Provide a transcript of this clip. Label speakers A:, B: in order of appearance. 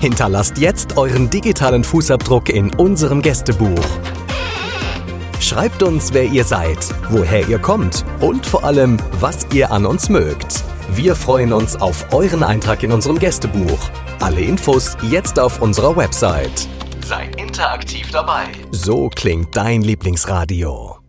A: Hinterlasst jetzt euren digitalen Fußabdruck in unserem Gästebuch. Schreibt uns, wer ihr seid, woher ihr kommt und vor allem, was ihr an uns mögt. Wir freuen uns auf euren Eintrag in unserem Gästebuch. Alle Infos jetzt auf unserer Website. Seid interaktiv dabei. So klingt dein Lieblingsradio.